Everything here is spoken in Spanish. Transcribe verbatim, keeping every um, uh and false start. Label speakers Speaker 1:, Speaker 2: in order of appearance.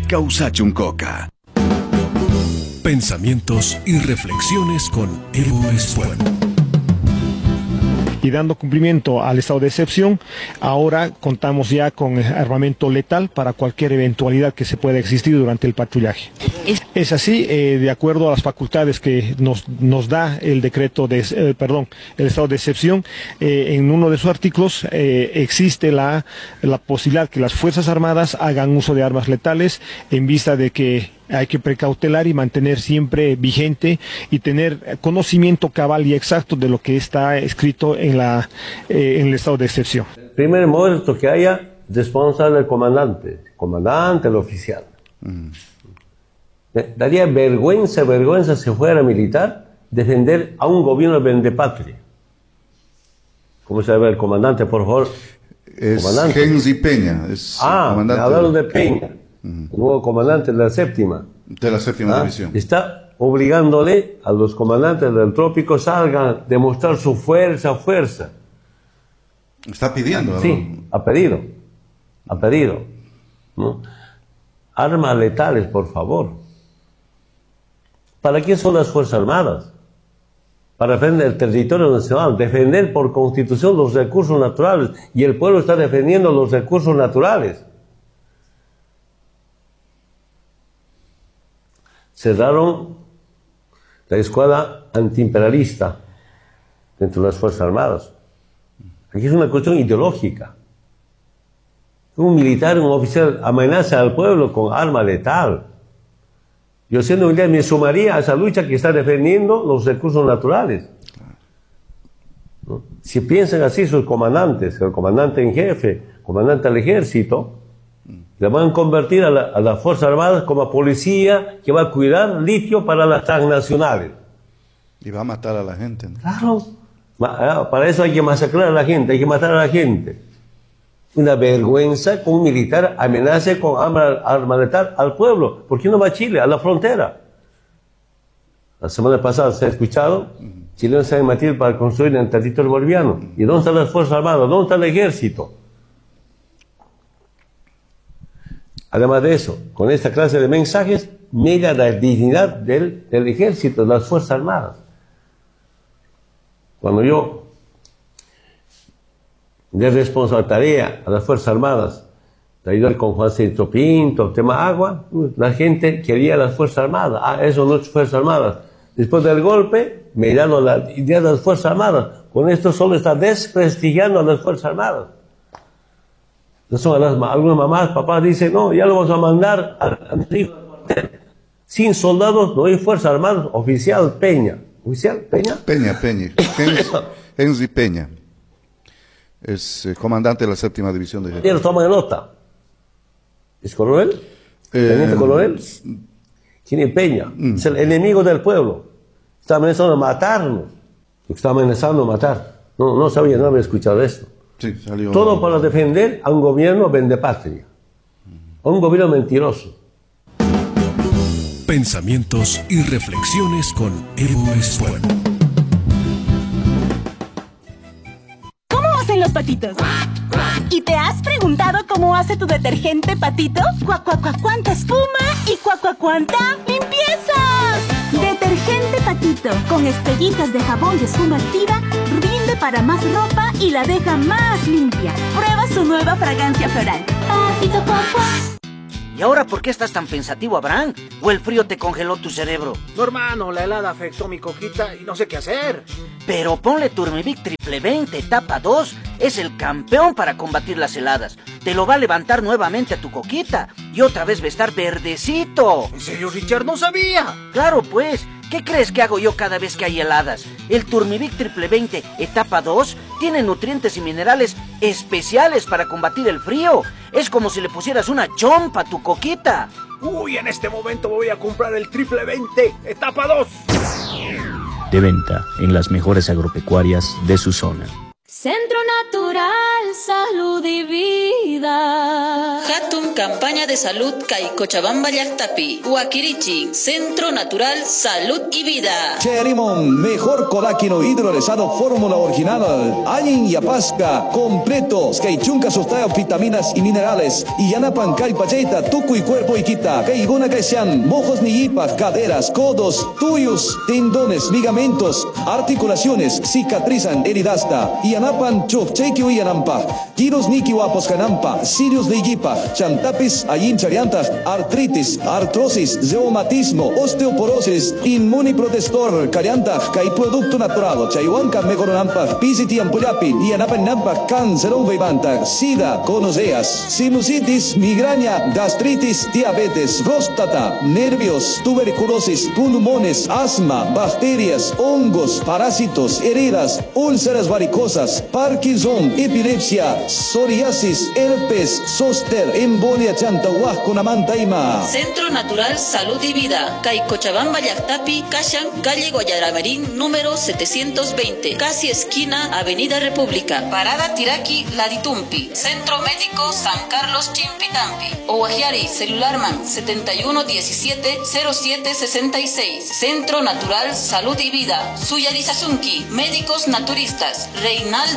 Speaker 1: Causachuncoca. Pensamientos y reflexiones con Evo Espuelo.
Speaker 2: Y dando cumplimiento al estado de excepción, ahora contamos ya con armamento letal para cualquier eventualidad que se pueda existir durante el patrullaje. Es, es así, eh, de acuerdo a las facultades que nos, nos da el decreto de, eh, perdón, el estado de excepción, eh, en uno de sus artículos eh, existe la, la posibilidad que las Fuerzas Armadas hagan uso de armas letales en vista de que hay que precautelar y mantener siempre vigente y tener conocimiento cabal y exacto de lo que está escrito en, la, eh, en el estado de excepción.
Speaker 3: Primer momento que haya responsable del comandante, comandante, el oficial. Mm. Daría vergüenza, vergüenza si fuera militar defender a un gobierno vendepatria. ¿Cómo se llama el comandante, por favor?
Speaker 4: Es Henry Peña. Es
Speaker 3: ah, hablaron de Peña. Uh-huh. El nuevo comandante de la séptima.
Speaker 4: De la séptima
Speaker 3: ¿Ah?
Speaker 4: división.
Speaker 3: Está obligándole a los comandantes del trópico salgan a demostrar su fuerza, fuerza.
Speaker 4: Está pidiendo, ¿no?
Speaker 3: Sí, ha pedido. Ha pedido. ¿No? Armas letales, por favor. ¿Para qué son las Fuerzas Armadas? Para defender el territorio nacional, defender por constitución los recursos naturales. Y el pueblo está defendiendo los recursos naturales. Cerraron la escuadra antiimperialista dentro de las Fuerzas Armadas. Aquí es una cuestión ideológica. Un militar, un oficial amenaza al pueblo con arma letal. Yo siendo militar me sumaría a esa lucha que está defendiendo los recursos naturales. ¿No? Si piensan así sus comandantes, el comandante en jefe, comandante del ejército, le van a convertir a, la, a las Fuerzas Armadas como policía que va a cuidar litio para las transnacionales.
Speaker 4: Y va a matar a la gente, ¿no?
Speaker 3: Claro. Para eso hay que masacrar a la gente, hay que matar a la gente. Una vergüenza que un militar amenace con arma, arma letal al pueblo. ¿Por qué no va a Chile, a la frontera? La semana pasada se ha escuchado, uh-huh. Chile se ha metido para construir en el territorio boliviano. Uh-huh. ¿Y dónde están las Fuerzas Armadas? ¿Dónde está el ejército? Además de eso, con esta clase de mensajes, niega la dignidad del, del ejército, de las Fuerzas Armadas. Cuando yo de responsable tarea a las Fuerzas Armadas de ayudar con Juan Centro Pinto, el tema agua, la gente quería las Fuerzas Armadas. Ah, eso no es Fuerzas Armadas. Después del golpe, mirando la idea de las Fuerzas Armadas. Con esto solo está desprestigiando a las Fuerzas Armadas. Son las, algunas mamás, papás dicen, no, ya lo vamos a mandar a, a, sin soldados no hay Fuerzas Armadas. Oficial Peña. ¿Oficial Peña?
Speaker 4: Peña, Peña. Henry Peña. Es eh, comandante de la séptima división de
Speaker 3: ejército. Toma de nota. ¿Es coronel? ¿Teniente eh, coronel? Tiene Peña. Mm. Es el enemigo del pueblo. Está amenazando a matarnos. Está amenazando a matar. No, no sabía, no había escuchado esto.
Speaker 4: Sí, salió...
Speaker 3: Todo para defender a un gobierno vendepatria. A un gobierno mentiroso.
Speaker 1: Pensamientos y reflexiones con Evo Espuelo.
Speaker 5: Los patitos. ¿Y te has preguntado cómo hace tu detergente Patito? ¡Cuac, cuac, cuac, cuánta espuma! ¡Y cuac, cuac, cuánta limpieza! Detergente Patito, con estrellitas de jabón y espuma activa, rinde para más ropa y la deja más limpia. Prueba su nueva fragancia floral. Patito, cuac, cuac.
Speaker 6: ¿Y ahora por qué estás tan pensativo, Abraham? ¿O el frío te congeló tu cerebro?
Speaker 7: No, hermano, la helada afectó mi coquita y no sé qué hacer.
Speaker 6: Pero ponle Turmivic Triple veinte, etapa dos. Es el campeón para combatir las heladas. Te lo va a levantar nuevamente a tu coquita. Y otra vez va a estar verdecito.
Speaker 7: ¿En serio, Richard? ¡No sabía!
Speaker 6: Claro, pues. ¿Qué crees que hago yo cada vez que hay heladas? El Turmivic Triple veinte, etapa dos, tiene nutrientes y minerales especiales para combatir el frío. Es como si le pusieras una chompa a tu coquita.
Speaker 7: Uy, en este momento voy a comprar el Triple veinte, etapa dos.
Speaker 8: De venta en las mejores agropecuarias de su zona. Centro Natural, Salud y Vida.
Speaker 9: Hatun campaña de salud Kay Cochabamba Llaqtapi. Huaquirichi, Centro Natural, Salud y Vida.
Speaker 10: Cherimon, mejor colágeno hidrolizado fórmula original. Ayin yapasca, completos. Kay chunca sustaya vitaminas y minerales. Y yanapan kay pacheta, tuku y cuerpo y quita. Kay guna kay sean mojos ni yipas, caderas, codos, tuyos, tendones, ligamentos, articulaciones, cicatrizan heridasta. Y Yanapan chuk cheiki uyanampa, tiros niki wapos kanampa, sirios de yipa, chantapis, ayin charianta, artritis, artrosis, reumatismo, osteoporosis, inmuniprotestor, carianta, kai producto natural, chayuanca megoronampa, pisiti ampuyapi, yanapan nampa, cáncer veibanta, sida, conoceas, sinusitis, migraña, gastritis, diabetes, próstata, nervios, tuberculosis, pulmones, asma, bacterias, hongos, parásitos, heridas, úlceras varicosas, Parkinson, epilepsia, psoriasis, herpes, zóster, embolia chantahuaj con amantaima.
Speaker 9: Centro Natural Salud y Vida. Kay Cochabamba Llaqtapi, Kashan, calle Guayaramerín, número setecientos veinte. Casi esquina, Avenida República. Parada Tiraki, Laditumpi. Centro Médico San Carlos Chimpitampi. Oajiari, celularman setenta y uno diecisiete cero siete sesenta y seis. Centro Natural Salud y Vida. Suyarizasunki, médicos naturistas. Reinaldo